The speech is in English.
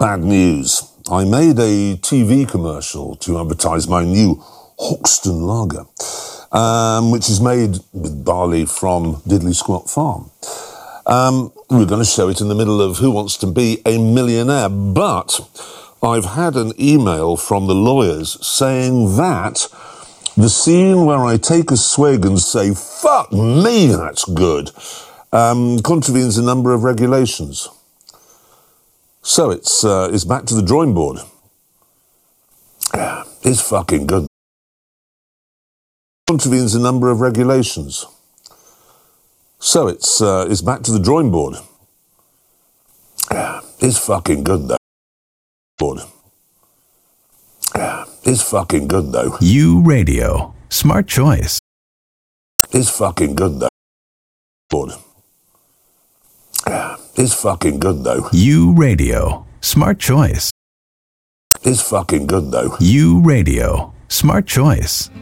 Bad news. I made a TV commercial to advertise my new Hoxton lager, which is made with barley from Diddley Squat Farm. We're going to show it in the middle of Who Wants to Be a Millionaire, but I've had an email from the lawyers saying that the scene where I take a swig and say, "Fuck me, that's good," contravenes a number of regulations. So it's back to the drawing board. It's fucking good. Contravenes a number of regulations. So it's back to the drawing board. It's fucking good though. It's fucking good though. You Radio. Smart choice. It's fucking good though. It's fucking good though. You Radio. Smart choice. It's fucking good though. You Radio. Smart choice.